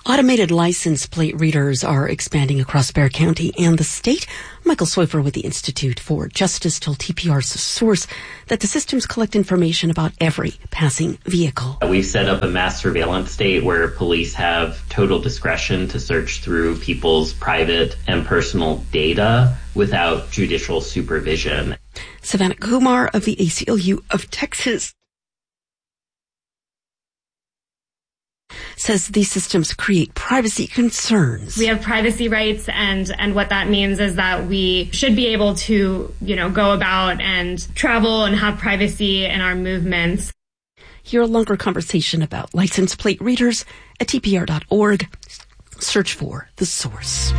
Automated license plate readers are expanding across Bexar County and the state. Michael Sweifer with the Institute for Justice told TPR's Source that the systems collect information about every passing vehicle. We've set up a mass surveillance state where police have total discretion to search through people's private and personal data without judicial supervision. Savannah Kumar of the ACLU of Texas says these systems create privacy concerns. We have privacy rights, and what that means is that we should be able to, go about and travel and have privacy in our movements. Hear a longer conversation about license plate readers at tpr.org. Search for The Source.